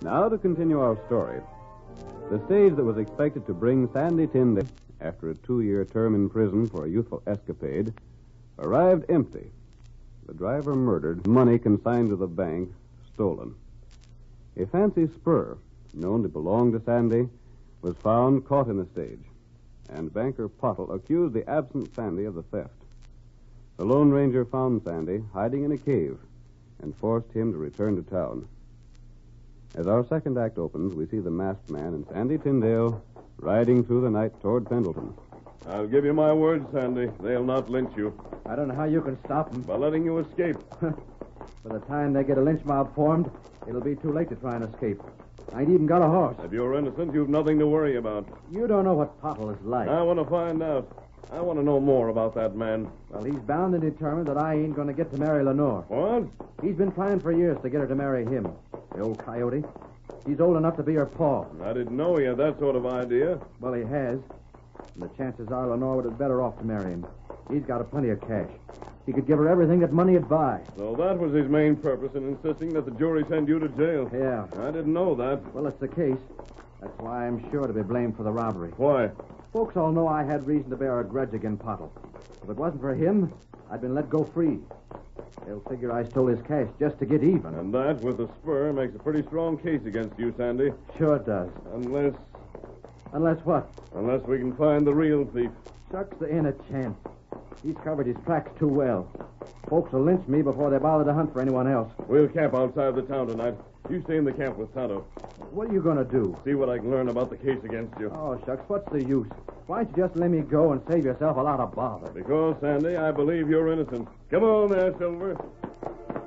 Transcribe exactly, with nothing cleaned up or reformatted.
Now to continue our story. The stage that was expected to bring Sandy Tyndale, after a two-year term in prison for a youthful escapade, arrived empty. The driver murdered, money consigned to the bank stolen. A fancy spur, known to belong to Sandy, was found caught in the stage, and banker Pottle accused the absent Sandy of the theft. The Lone Ranger found Sandy hiding in a cave and forced him to return to town. As our second act opens, we see the masked man and Sandy Tyndale riding through the night toward Pendleton. I'll give you my word, Sandy. They'll not lynch you. I don't know how you can stop them. By letting you escape. By the time they get a lynch mob formed, it'll be too late to try and escape. I ain't even got a horse. If you're innocent, you've nothing to worry about. You don't know what Pottle is like. I want to find out. I want to know more about that man. Well, he's bound and determined that I ain't going to get to marry Lenore. What? He's been trying for years to get her to marry him. The old coyote. He's old enough to be her paw. I didn't know he had that sort of idea. Well, he has. And the chances are Lenore would have better off to marry him. He's got a plenty of cash. He could give her everything that money would buy. So that was his main purpose in insisting that the jury send you to jail. Yeah. I didn't know that. Well, it's the case. That's why I'm sure to be blamed for the robbery. Why? Folks all know I had reason to bear a grudge against Pottle. If it wasn't for him, I'd been let go free. They'll figure I stole his cash just to get even. And that, with the spur, makes a pretty strong case against you, Sandy. Sure it does. Unless... Unless what? Unless we can find the real thief. Shucks, there ain't a chance. He's covered his tracks too well. Folks will lynch me before they bother to hunt for anyone else. We'll camp outside the town tonight. You stay in the camp with Tonto. What are you going to do? See what I can learn about the case against you. Oh, shucks, what's the use? Why don't you just let me go and save yourself a lot of bother? Because, Sandy, I believe you're innocent. Come on there, Silver.